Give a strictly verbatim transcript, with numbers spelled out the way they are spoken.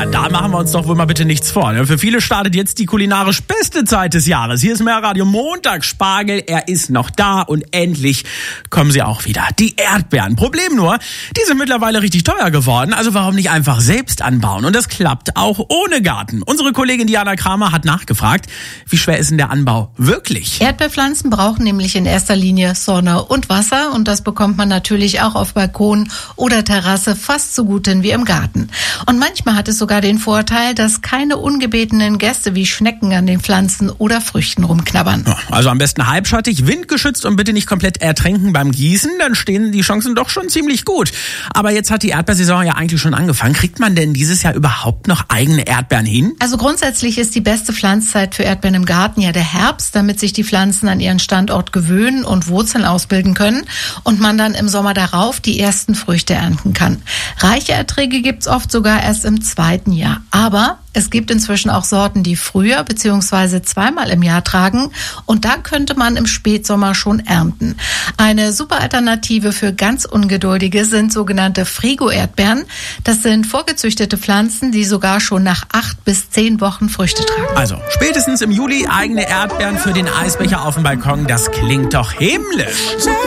da machen wir uns doch wohl mal bitte nichts vor. Für viele startet jetzt die kulinarisch beste Zeit des Jahres. Hier ist Mehrradio Montagsspargel. Er ist noch da und endlich kommen sie auch wieder. Die Erdbeeren. Problem nur, die sind mittlerweile richtig teuer geworden. Also warum nicht einfach selbst anbauen? Und das klappt auch ohne Garten. Unsere Kollegin Diana Kramer hat nachgefragt, wie schwer ist denn der Anbau wirklich? Erdbeerpflanzen brauchen nämlich in erster Linie Sonne und Wasser. Und das bekommt man natürlich auch auf Balkon oder Terrasse fast so gut hin wie im Garten. Und manchmal hat es sogar den Vorteil, dass keine ungebetenen Gäste wie Schnecken an den Pflanzen oder Früchten rumknabbern. Also am besten halbschattig, windgeschützt und bitte nicht komplett ertränken beim Gießen, dann stehen die Chancen doch schon ziemlich gut. Aber jetzt hat die Erdbeersaison ja eigentlich schon angefangen. Kriegt man denn dieses Jahr überhaupt noch eigene Erdbeeren hin? Also grundsätzlich ist die beste Pflanzzeit für Erdbeeren im Garten ja der Herbst, damit sich die Pflanzen an ihren Standort gewöhnen und Wurzeln ausbilden können und man dann im Sommer darauf die ersten Früchte ernten kann. Reiche Erträge gibt's oft sogar erst im zweiten Jahr. Aber es gibt inzwischen auch Sorten, die früher bzw. zweimal im Jahr tragen und da könnte man im Spätsommer schon ernten. Eine super Alternative für ganz Ungeduldige sind sogenannte Frigo-Erdbeeren. Das sind vorgezüchtete Pflanzen, die sogar schon nach acht bis zehn Wochen Früchte tragen. Also spätestens im Juli eigene Erdbeeren für den Eisbecher auf dem Balkon, das klingt doch himmlisch.